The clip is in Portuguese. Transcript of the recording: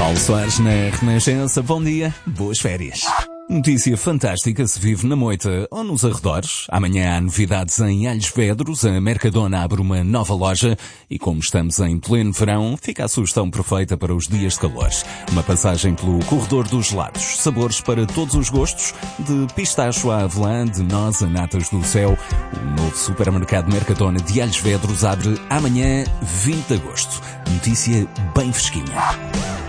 Paulo Soares na Renascença. Bom dia, boas férias. Notícia fantástica se vive na Moita ou nos arredores. Amanhã há novidades em Alhos Vedros. A Mercadona abre uma nova loja e como estamos em pleno verão, fica a sugestão perfeita para os dias de calor. Uma passagem pelo corredor dos gelados. Sabores para todos os gostos, de pistacho a avelã, de noz a natas do céu. O novo supermercado Mercadona de Alhos Vedros abre amanhã, 20 de agosto. Notícia bem fresquinha.